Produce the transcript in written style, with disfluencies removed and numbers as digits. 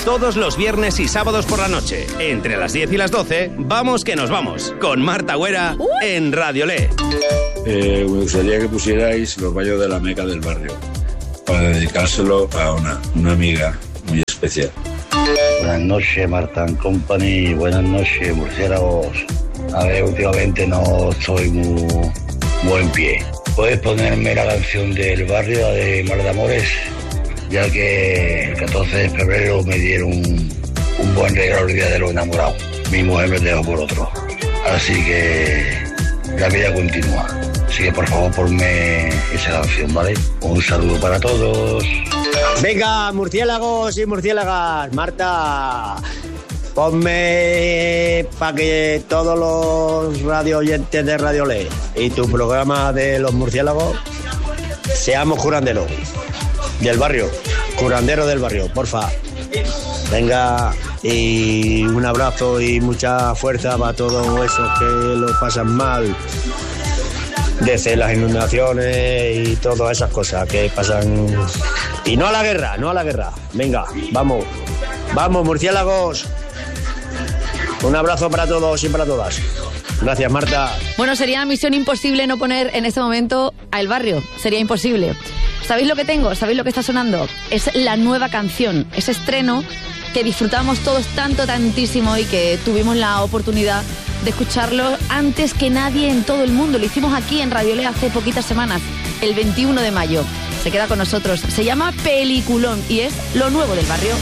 Todos los viernes y sábados por la noche, entre las 10 y las 12, vamos que nos vamos, con Marta Güera en Radio Le. Me gustaría que pusierais Los baños de la Meca del barrio, para dedicárselo a una amiga muy especial. Buenas noches, Marta and Company. Buenas noches, murciélagos. A ver, últimamente no estoy muy buen pie. ¿Puedes ponerme la canción del barrio, la de Mar de Amores? Ya que el 14 de febrero me dieron un buen regalo el día de los enamorados. Mi mujer me dejó por otro. Así que la vida continúa. Así que por favor ponme esa canción, ¿vale? Un saludo para todos. Venga, murciélagos y murciélagas, Marta, ponme para que todos los radio oyentes de Radio Le y tu programa de los murciélagos seamos curanderos del barrio, curanderos del barrio, porfa. Venga, y un abrazo y mucha fuerza para todos esos que lo pasan mal, desde las inundaciones y todas esas cosas que pasan. Y no a la guerra, no a la guerra. Venga, vamos, vamos, murciélagos. Un abrazo para todos y para todas. Gracias, Marta. Bueno, sería misión imposible no poner en este momento a El Barrio. Sería imposible. ¿Sabéis lo que tengo? ¿Sabéis lo que está sonando? Es la nueva canción, ese estreno que disfrutamos todos tantísimo y que tuvimos la oportunidad de escucharlo antes que nadie en todo el mundo. Lo hicimos aquí en Radio Le hace poquitas semanas, el 21 de mayo. Se queda con nosotros. Se llama Peliculón y es lo nuevo del barrio.